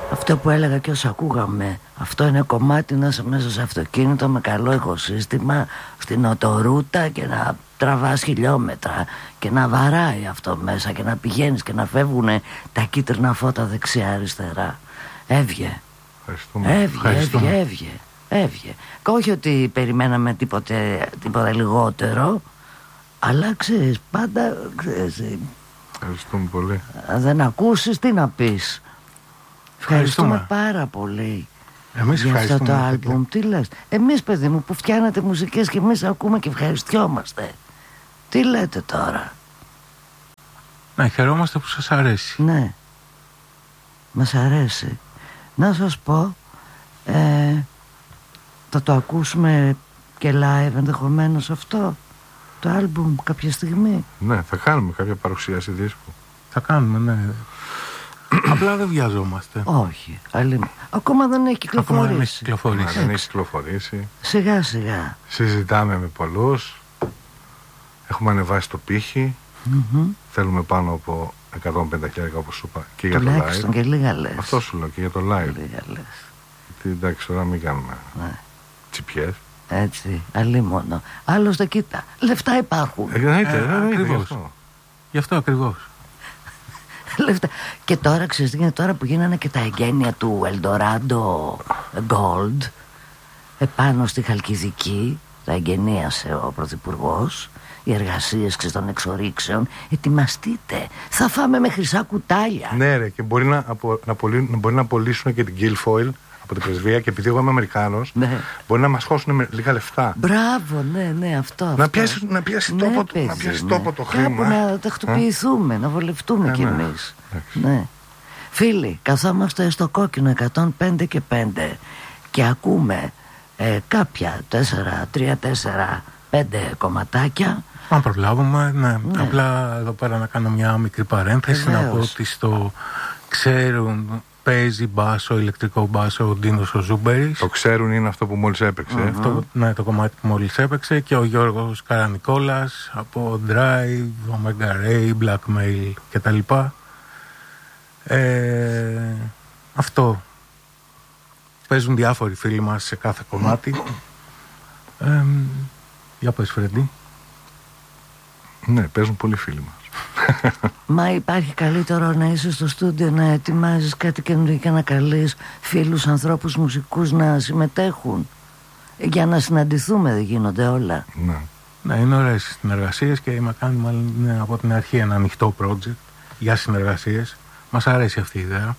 Αυτό που έλεγα και όσο ακούγαμε, αυτό είναι κομμάτι να είσαι μέσα σε αυτοκίνητο με καλό ηχοσύστημα, στην οτορούτα και να τραβάς χιλιόμετρα και να βαράει αυτό μέσα και να πηγαίνεις και να φεύγουν τα κίτρινα φώτα δεξιά αριστερά. Έβγε. Έβγε. Και όχι ότι περιμέναμε τίποτα λιγότερο, αλλά ξέρεις, πάντα ξέρεις. Ευχαριστούμε πολύ. Αν δεν ακούσεις, τι να πεις. Ευχαριστούμε πάρα πολύ. Εμείς για αυτό το ευχαριστούμε, άλμπουμ. Τι λες? Εμείς, παιδί μου, που φτιάνατε μουσικές και εμείς ακούμε και ευχαριστιόμαστε. Τι λέτε τώρα? Ναι, χαιρόμαστε που σας αρέσει. Ναι, μας αρέσει. Να σας πω, θα το ακούσουμε και live ενδεχομένως αυτό το άλμπουμ κάποια στιγμή. Ναι, θα κάνουμε κάποια παρουσίαση δίσκου. Θα κάνουμε, ναι. Απλά δεν βιαζόμαστε. Όχι, ακόμα δεν έχει κυκλοφορήσει. Δεν έχει κυκλοφορήσει. Σιγά σιγά. Συζητάμε με πολλούς. Έχουμε ανεβάσει το πύχη. Θέλουμε πάνω από 150.000 όπως σου είπα και για το live. Και λίγα λες. Αυτό σου λέω και για το live. Λίγα λες. Γιατί εντάξει, τώρα μην κάνουμε τσιπιές. Έτσι, αλίμονο. Άλλωστε κοίτα, λεφτά υπάρχουν. Ακριβώς. Γι' αυτό ακριβώς. Λεφτά. Και τώρα ξέρεις τι γίνεται, τώρα που γίνανε και τα εγγένεια του Eldorado Gold επάνω στη Χαλκιδική, τα εγγενίασε ο Πρωθυπουργός, οι εργασίες των εξορίξεων. Ετοιμαστείτε, θα φάμε με χρυσά κουτάλια. Ναι ρε, και μπορεί να πωλήσουν και την Guilfoyle από την πρεσβεία, και επειδή εγώ είμαι Αμερικάνος, ναι, μπορεί να μας χώσουν με λίγα λεφτά. Μπράβο, ναι, αυτό. Να πιάσει τόπο το χρήμα. Κάπου να τακτοποιηθούμε, να βολευτούμε κι εμείς. Ναι. Φίλοι, καθόμαστε στο κόκκινο 105 και 5 και ακούμε κάποια 3-4-5 κομματάκια. Αν προλάβουμε, ναι. Απλά εδώ πέρα να κάνω μια μικρή παρένθεση. Να πω ότι στο ξέρουν παίζει μπάσο, ηλεκτρικό μπάσο ο Ντίνος ο Ζούμπερης. Το ξέρουν είναι αυτό που μόλις έπαιξε. Αυτό, ναι, το κομμάτι που μόλις έπαιξε. Και ο Γιώργος Καρανικόλας από Drive, Omega Ray, Blackmail κτλ. Αυτό. Παίζουν διάφοροι φίλοι μας σε κάθε κομμάτι. Για πες, Φρέντι. Ναι, παίζουν πολλοί φίλοι μας. Μα υπάρχει καλύτερο να είσαι στο στούντιο, να ετοιμάζεις κάτι καινούργιο και να καλείς φίλους, ανθρώπους, μουσικούς να συμμετέχουν? Για να συναντηθούμε δεν γίνονται όλα? Ναι, είναι ωραίες οι συνεργασίες και είμαι κάνει μάλλον από την αρχή ένα ανοιχτό project για συνεργασίες. Μας αρέσει αυτή η ιδέα.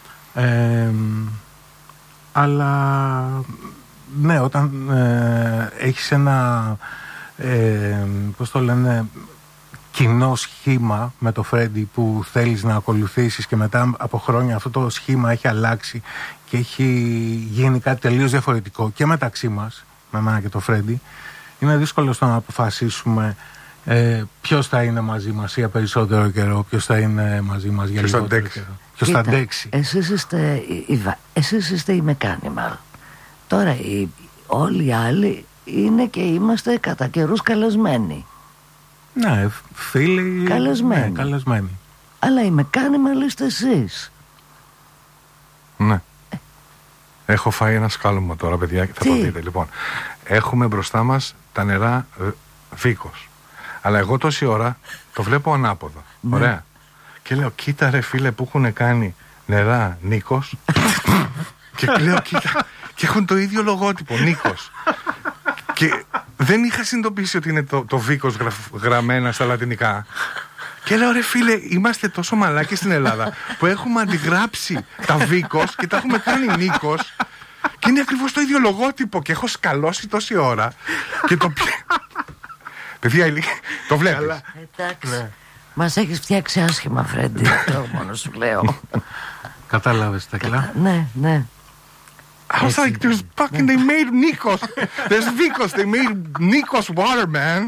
Αλλά ναι, όταν έχεις ένα πώς το λένε, κοινό σχήμα με το Φρέντι που θέλεις να ακολουθήσεις, και μετά από χρόνια αυτό το σχήμα έχει αλλάξει και έχει γίνει κάτι τελείως διαφορετικό και μεταξύ μας, με εμένα και το Φρέντι, είναι δύσκολο στο να αποφασίσουμε ποιος θα είναι μαζί μας για περισσότερο καιρό, ποιος θα είναι μαζί μας για λιγότερο καιρό, ποιος θα αντέξει. Εσείς είστε οι Mechanimal. Τώρα όλοι οι άλλοι είναι και είμαστε κατά καιρούς καλεσμένοι. Ναι, φίλοι καλεσμένοι. Ναι, καλεσμένοι. Αλλά οι Mechanimal είστε εσείς. Ναι. Έχω φάει ένα σκάλωμα τώρα, παιδιά, θα το δείτε. Λοιπόν, έχουμε μπροστά μας τα νερά Βίκος. Αλλά εγώ τόση ώρα το βλέπω ανάποδα. Ναι. Ωραία. Και λέω, κοίτα ρε φίλε που έχουν κάνει νερά Νίκος. Και λέω, κοίτα, και έχουν το ίδιο λογότυπο, Νίκος. Και δεν είχα συνειδητοποιήσει ότι είναι το Βίκος γραμμένα στα λατινικά. Και λέω, ρε φίλε, είμαστε τόσο μαλάκες στην Ελλάδα που έχουμε αντιγράψει τα Βίκος και τα έχουμε κάνει Νίκος. Και είναι ακριβώς το ίδιο λογότυπο. Και έχω σκαλώσει τόση ώρα. Και το παιδιά, το βλέπεις. Εντάξει. Ναι. Μας έχεις φτιάξει άσχημα, Φρέντι. Το μόνο σου λέω. Κατάλαβες, Τέκλα. Ναι. I was like, there's fucking, they made Nikos. There's Vikos, they made Nikos water, man.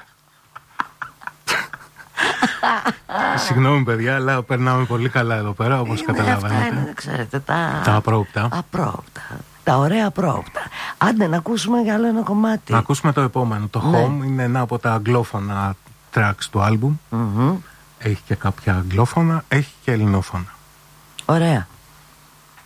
Συγγνώμη, παιδιά, αλλά περνάμε πολύ καλά εδώ πέρα, όπως καταλαβαίνετε. Αυτά είναι, ξέρετε, τα απρόοπτα. Τα ωραία απρόοπτα. Άντε να ακούσουμε για άλλο ένα κομμάτι. Να ακούσουμε το επόμενο. Το Home είναι ένα από τα αγγλόφωνα tracks του άλμπουμ. Έχει και κάποια αγγλόφωνα, έχει και ελληνόφωνα. Ωραία.